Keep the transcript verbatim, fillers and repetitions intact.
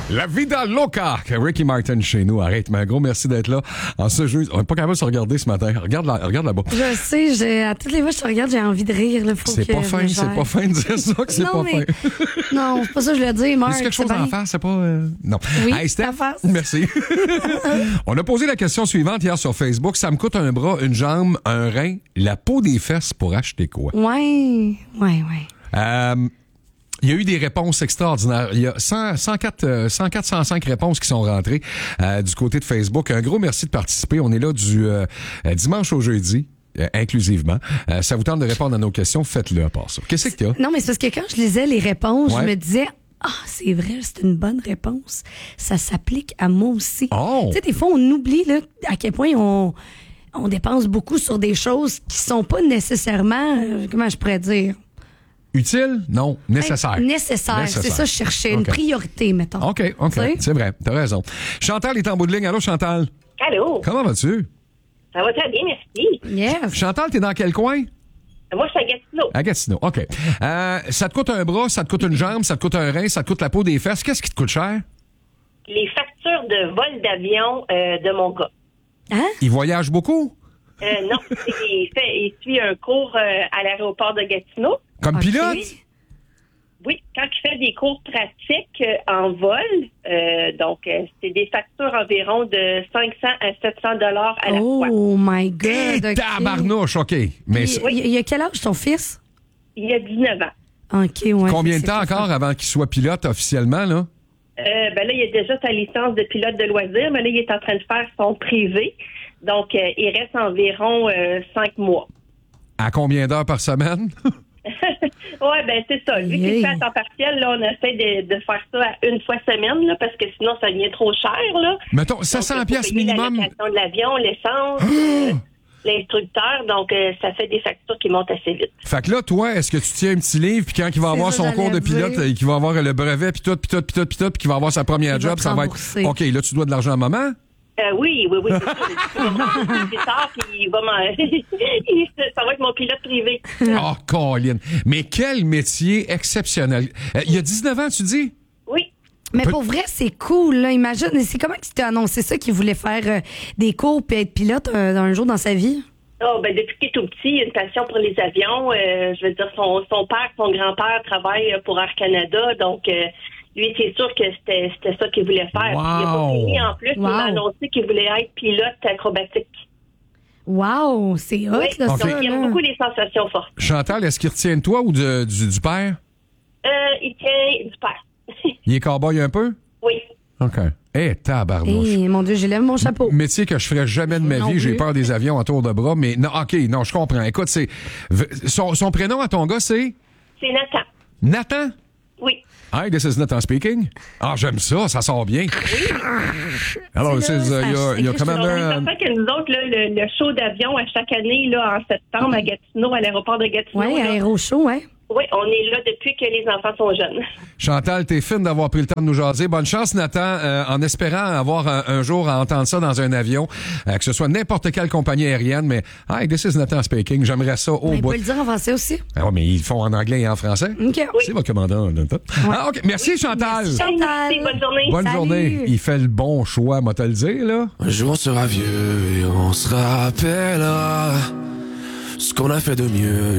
La vida loca que Ricky Martin chez nous. Arrête, mais un gros merci d'être là. En ce jeu, on n'est pas capable de se regarder ce matin. Regarde, là, regarde là-bas. Je sais, j'ai, à toutes les fois que je te regarde, j'ai envie de rire. Là, faut c'est que pas fin, c'est pas fin de dire ça que c'est non, pas mais... fin. Non, c'est pas ça que je voulais dire, Marc. C'est quelque chose à en faire, c'est pas... Euh... Non. Oui, hey, Steph, ta face. merci. On a posé la question suivante hier sur Facebook. Ça me coûte un bras, une jambe, un rein, la peau des fesses pour acheter quoi? Ouais, ouais, ouais. Euh... Il y a eu des réponses extraordinaires. Il y a cent, cent quatre, cent quatre, cent cinq réponses qui sont rentrées euh, du côté de Facebook. Un gros merci de participer. On est là du euh, dimanche au jeudi. Euh, inclusivement. Euh, ça vous tente de répondre à nos questions, faites-le à part ça. Qu'est-ce qu'il y a? Non, mais c'est parce que quand je lisais les réponses, Ouais. je me disais, ah, c'est vrai, c'est une bonne réponse. Ça s'applique à moi aussi. Oh! Tu sais, des fois, on oublie là, à quel point on, on dépense beaucoup sur des choses qui sont pas nécessairement, euh, comment je pourrais dire? Utile? Non. Nécessaire. Ben, nécessaire. Nécessaire. C'est ça, je cherchais. Une OK. priorité, mettons. OK, OK. Tu sais? C'est vrai. T'as raison. Chantal est en bout de ligne. Allô, Chantal? Allô? Comment vas-tu? Ça va très bien, merci. Yes. Chantal, t'es dans quel coin? Moi, je suis à Gatineau. À Gatineau. OK. Euh, ça te coûte un bras, ça te coûte une jambe, ça te coûte un rein, ça te coûte la peau des fesses. Qu'est-ce qui te coûte cher? Les factures de vol d'avion euh, de mon gars. Hein? Il voyage beaucoup? Euh, non, il, fait, il suit un cours euh, à l'aéroport de Gatineau. Comme OK. pilote? Oui, quand il fait des cours pratiques euh, en vol, euh, donc euh, c'est des factures environ de cinq cents à sept cents dollars à la fois. Oh my God. Eh, OK. tabarnouche, OK. Mais Il, c'est- il- il y a quel âge ton fils? Il a dix-neuf ans. OK, ouais. combien de C'est temps pas encore ça. avant qu'il soit pilote officiellement, là? Euh, ben là, il a déjà sa licence de pilote de loisirs, mais là, il est en train de faire son privé. Donc, euh, il reste environ euh, cinq mois. À combien d'heures par semaine? Ouais, ben c'est ça. Vu Yeah. qu'il fait à temps partiel, là, on essaie de, de faire ça à une fois semaine, là, parce que sinon, ça devient trop cher, là. Mettons, sept cents Donc, piastres faut payer minimum. la location de l'avion, l'essence, euh, l'instructeur. Donc, euh, ça fait des factures qui montent assez vite. Fait que là, toi, est-ce que tu tiens un petit livre, puis quand il va C'est avoir ça, son cours de j'allais pilote, dire. et qu'il va avoir le brevet, puis tout, puis tout, puis tout, puis tout, puis qu'il va avoir sa première Il va job, te ça va être... rembourser. OK, là, tu dois de l'argent à maman? Euh, oui, oui, oui. C'est ça. Il va m'en plus tard, puis il va m'en... ça va être mon pilote privé. Oh, Colin. Mais quel métier exceptionnel. Euh, il y a dix-neuf ans, tu dis? Oui. Mais Peut- pour vrai, c'est cool, là. Imagine, c'est comment que tu t'as annoncé ça qu'il voulait faire euh, des cours puis être pilote euh, un jour dans sa vie? Oh, ben, depuis qu'il est tout petit, il a une passion pour les avions. Euh, je veux dire, son, son père, son grand-père travaillent pour Air Canada. Donc, euh, lui, c'est sûr que c'était, c'était ça qu'il voulait faire. Wow. Il a pas fini en plus. Wow. Il m'a annoncé qu'il voulait être pilote acrobatique. Wow, c'est hot, Oui. là, OK. ça, Donc, il aime là. beaucoup les sensations fortes. Chantal, est-ce qu'il retient de toi ou de- du, du père? Euh, il tient du père. Il est cow-boy un peu? Oui. OK. Eh, tabarnouche. Eh, mon Dieu, j'élève mon chapeau. Métier que je ferais jamais de ma Non vie. J'ai plus. peur des avions à tour de bras. Mais non, OK, non, je comprends. Écoute, c'est... v- Son, son prénom à ton gars, c'est? C'est Nathan. Nathan? Oui. Hi, this is Nathan speaking. Ah, j'aime ça, ça sort bien. Alors, C'est this is, là, uh, ça- your, your c'est Donc, commander... c'est um, certain que nous autres, là, le, le show d'avion à chaque année, là, en septembre, à Gatineau, à l'aéroport de Gatineau. Ouais, là, aéro-show, ouais. oui, on est là depuis que les enfants sont jeunes. Chantal, t'es fine d'avoir pris le temps de nous jaser. Bonne chance, Nathan, euh, en espérant avoir un, un jour à entendre ça dans un avion, euh, que ce soit n'importe quelle compagnie aérienne, mais « Hi, this is Nathan speaking ». J'aimerais ça au Ben, il bout. peut le dire en français aussi. Ah ouais, mais ils le font en anglais et en français. OK. C'est votre commandant, Nathan. Ah, OK. Merci, Chantal. Merci, Chantal. Merci, bonne journée. Bonne Salut. journée. Il fait le bon choix, moi te le dire, là. Un jour on sera vieux et on se rappellera ce qu'on a fait de mieux.